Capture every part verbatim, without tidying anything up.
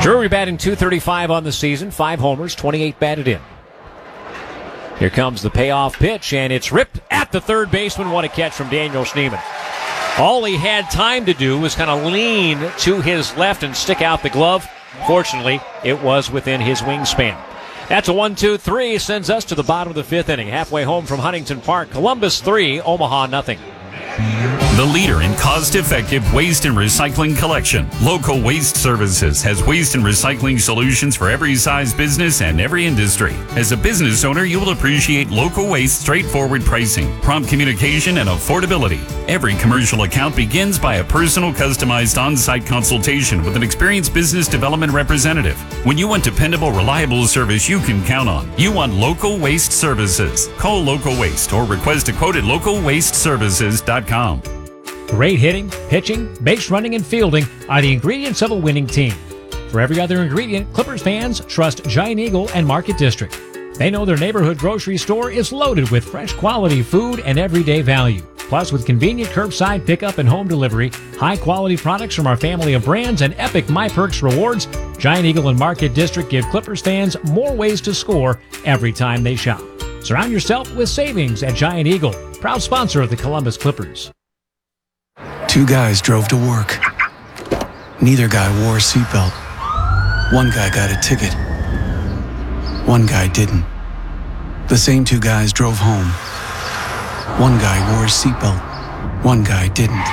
Drury batting two thirty-five on the season, five homers, twenty-eight batted in. Here comes the payoff pitch, and it's ripped at the third baseman. What a catch from Daniel Schneemann. All he had time to do was kind of lean to his left and stick out the glove. Fortunately, it was within his wingspan. That's a one two three, sends us to the bottom of the fifth inning. Halfway home from Huntington Park, Columbus three, Omaha nothing. The leader in cost-effective waste and recycling collection, Local Waste Services has waste and recycling solutions for every size business and every industry. As a business owner, you will appreciate Local Waste straightforward pricing, prompt communication, and affordability. Every commercial account begins by a personal, customized on-site consultation with an experienced business development representative. When you want dependable, reliable service you can count on, you want Local Waste Services. Call Local Waste or request a quote at local waste services dot com. Great hitting, pitching, base running, and fielding are the ingredients of a winning team. For every other ingredient, Clippers fans trust Giant Eagle and Market District. They know their neighborhood grocery store is loaded with fresh quality food and everyday value. Plus, with convenient curbside pickup and home delivery, high-quality products from our family of brands, and epic MyPerks rewards, Giant Eagle and Market District give Clippers fans more ways to score every time they shop. Surround yourself with savings at Giant Eagle, proud sponsor of the Columbus Clippers. Two guys drove to work. Neither guy wore a seatbelt. One guy got a ticket. One guy didn't. The same two guys drove home. One guy wore a seatbelt. One guy didn't.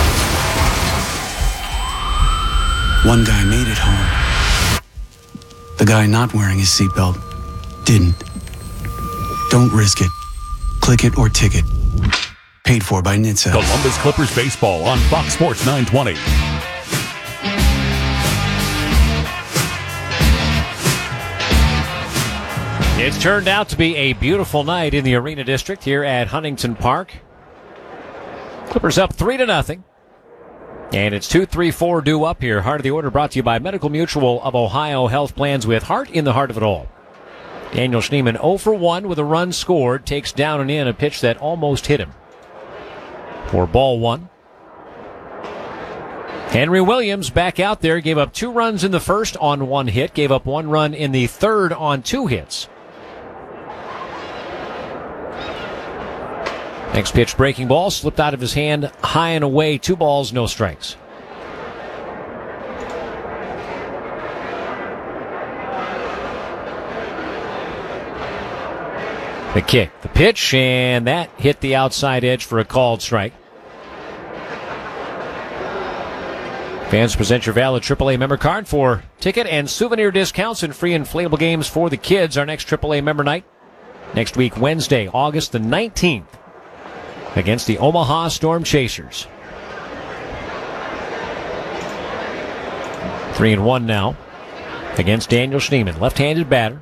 One guy made it home. The guy not wearing his seatbelt didn't. Don't risk it. Click it or ticket. Paid for by N H T S A. Columbus Clippers baseball on Fox Sports nine twenty. It's turned out to be a beautiful night in the Arena District here at Huntington Park. Clippers up three to nothing. And it's two three four due up here. Heart of the order brought to you by Medical Mutual of Ohio Health Plans, with heart in the heart of it all. Daniel Schneemann oh for one with a run scored. Takes down and in a pitch that almost hit him. For ball one. Henry Williams back out there. Gave up two runs in the first on one hit. Gave up one run in the third on two hits. Next pitch, breaking ball, slipped out of his hand, high and away. Two balls, no strikes. The kick, the pitch, and that hit the outside edge for a called strike. Fans, present your valid triple A member card for ticket and souvenir discounts and free inflatable games for the kids. Our next triple A member night next week, Wednesday, August the nineteenth, against the Omaha Storm Chasers. Three and one now against Daniel Schneemann, left-handed batter.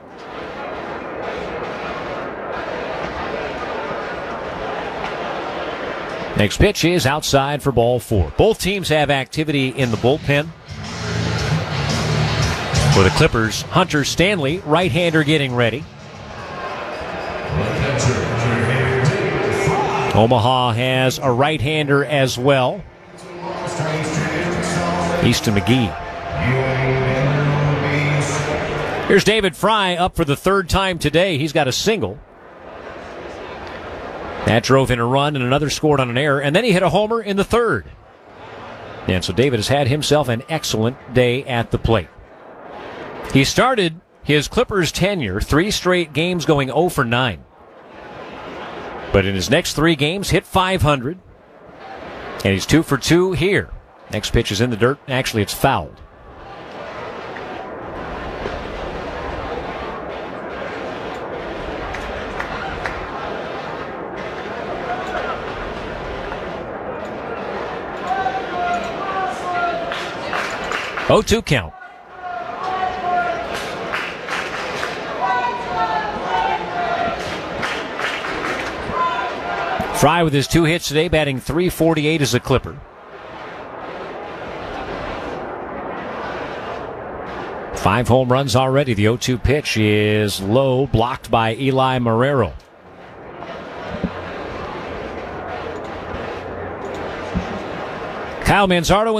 Next pitch is outside for ball four. Both teams have activity in the bullpen. For the Clippers, Hunter Stanley, right-hander, getting ready. Omaha has a right-hander as well, Easton McGee. Here's David Fry up for the third time today. He's got a single. That drove in a run, and another scored on an error, and then he hit a homer in the third. And so David has had himself an excellent day at the plate. He started his Clippers tenure, three straight games going oh for nine. But in his next three games, hit five hundred, and he's two for two here. Next pitch is in the dirt. Actually, it's fouled. oh two count. Fry with his two hits today, batting three forty-eight as a Clipper. Five home runs already. The oh two pitch is low, blocked by Eli Marrero. Kyle Manzardo